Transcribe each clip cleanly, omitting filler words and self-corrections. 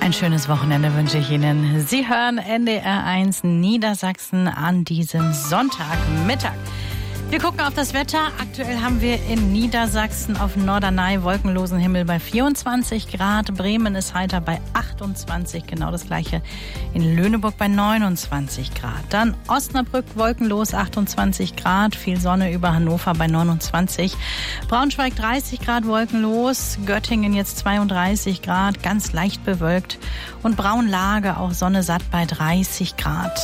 Ein schönes Wochenende wünsche ich Ihnen. Sie hören NDR1 Niedersachsen an diesem Sonntagmittag. Wir gucken auf das Wetter. Aktuell haben wir in Niedersachsen auf Norderney wolkenlosen Himmel bei 24 Grad. Bremen ist heiter bei 28, genau das gleiche in Lüneburg bei 29 Grad. Dann Osnabrück wolkenlos 28 Grad, viel Sonne über Hannover bei 29. Braunschweig 30 Grad wolkenlos, Göttingen jetzt 32 Grad, ganz leicht bewölkt. Und Braunlage auch Sonne satt bei 30 Grad.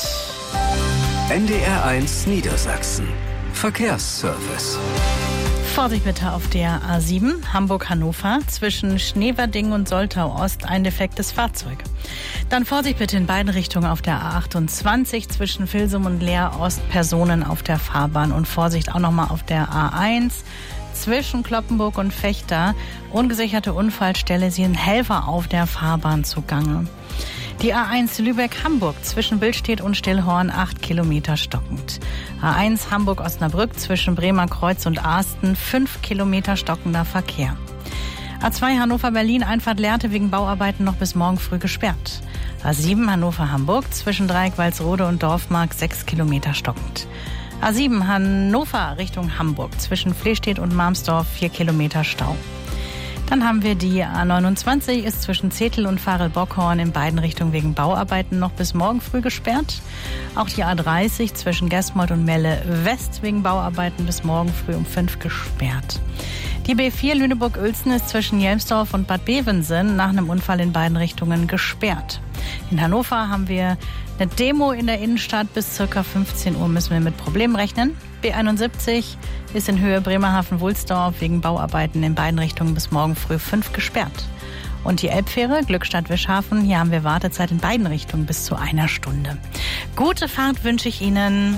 NDR1 Niedersachsen. Verkehrsservice. Vorsicht bitte auf der A7 Hamburg-Hannover zwischen Schneverding und Soltau-Ost ein defektes Fahrzeug. Dann Vorsicht bitte in beiden Richtungen auf der A28 zwischen Vilsum und Leer-Ost Personen auf der Fahrbahn und Vorsicht auch nochmal auf der A1 zwischen Cloppenburg und Vechta. Ungesicherte Unfallstelle, sind Helfer auf der Fahrbahn zugange. Die A1 Lübeck-Hamburg zwischen Billstedt und Stillhorn 8 Kilometer stockend. A1 Hamburg-Osnabrück zwischen Bremer Kreuz und Aasten 5 Kilometer stockender Verkehr. A2 Hannover-Berlin Einfahrt Lehrte wegen Bauarbeiten noch bis morgen früh gesperrt. A7 Hannover-Hamburg zwischen Dreieck-Walsrode und Dorfmark 6 Kilometer stockend. A7 Hannover Richtung Hamburg zwischen Flestedt und Marmsdorf 4 Kilometer Stau. Dann haben wir die A29, ist zwischen Zetel und Varel-Bockhorn in beiden Richtungen wegen Bauarbeiten noch bis morgen früh gesperrt. Auch die A30 zwischen Gesmold und Melle West wegen Bauarbeiten bis morgen früh um 5 gesperrt. Die B4 Lüneburg-Uelzen ist zwischen Jelmsdorf und Bad Bevensen nach einem Unfall in beiden Richtungen gesperrt. In Hannover haben wir eine Demo in der Innenstadt. Bis ca. 15 Uhr müssen wir mit Problemen rechnen. B71 ist in Höhe Bremerhaven-Wulsdorf wegen Bauarbeiten in beiden Richtungen bis morgen früh 5 gesperrt. Und die Elbfähre Glückstadt-Wischhafen, hier haben wir Wartezeit in beiden Richtungen bis zu 1 Stunde. Gute Fahrt wünsche ich Ihnen.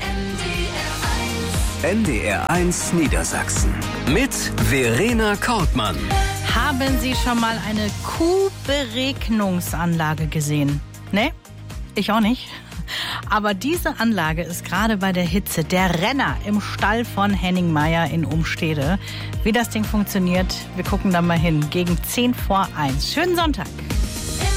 NDR1 Niedersachsen mit Verena Kortmann. Haben Sie schon mal eine Kuhberegnungsanlage gesehen? Ne? Ich auch nicht. Aber diese Anlage ist gerade bei der Hitze der Renner im Stall von Henning Meyer in Umstede. Wie das Ding funktioniert, wir gucken da mal hin. Gegen 10 vor 1. Schönen Sonntag.